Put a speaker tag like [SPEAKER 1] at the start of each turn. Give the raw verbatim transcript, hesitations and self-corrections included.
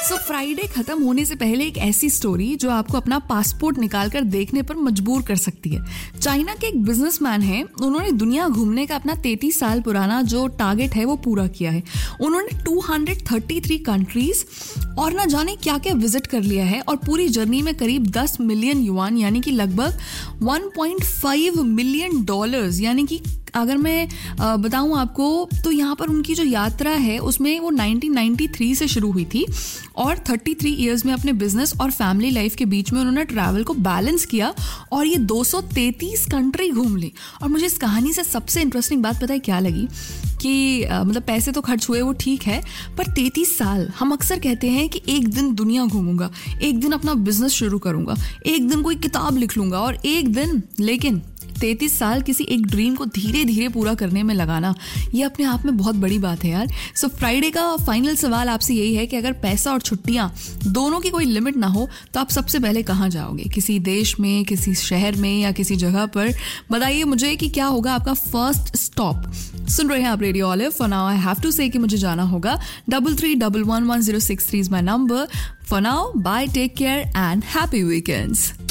[SPEAKER 1] So Friday खत्म होने से पहले एक ऐसी स्टोरी जो आपको अपना पासपोर्ट निकालकर देखने पर मजबूर कर सकती है। चाइना के एक बिजनेसमैन हैं, उन्होंने दुनिया घूमने का अपना तैंतीस साल पुराना जो टारगेट है वो पूरा किया है। उन्होंने दो सौ तैंतीस कंट्रीज और ना जाने क्या क्या विजिट कर लिया है और पूरी जर्नी में करीब दस मिलियन युआन यानी कि लगभग एक पॉइंट पाँच मिलियन डॉलर्स यानी कि अगर मैं बताऊं आपको तो यहाँ पर उनकी जो यात्रा है उसमें वो उन्नीस सौ तिरानवे से शुरू हुई थी और तैंतीस इयर्स में अपने बिजनेस और फैमिली लाइफ के बीच में उन्होंने ट्रैवल को बैलेंस किया और ये दो सौ तैंतीस कंट्री घूम ली। और मुझे इस कहानी से सबसे इंटरेस्टिंग बात पता है क्या लगी कि आ, मतलब पैसे तो खर्च हुए वो ठीक है, पर तैंतीस साल हम अक्सर कहते हैं कि एक दिन दुनिया घूमूंगा, एक दिन अपना बिजनेस शुरू करूंगा, एक दिन कोई किताब लिख लूंगा और एक दिन, लेकिन तैंतीस साल किसी एक ड्रीम को धीरे धीरे पूरा करने में लगाना, ये अपने आप में बहुत बड़ी बात है यार। सो फ्राइडे का फाइनल सवाल आपसे यही है कि अगर पैसा और छुट्टियां दोनों की कोई लिमिट ना हो तो आप सबसे पहले कहाँ जाओगे? किसी देश में, किसी शहर में या किसी जगह पर? बताइए मुझे कि क्या होगा आपका फर्स्ट स्टॉप। सुन रहे हैं आप radio olive. For now I have to से कि मुझे जाना होगा। Double three double one one zero six three is my number. For now bye, take care and happy weekends.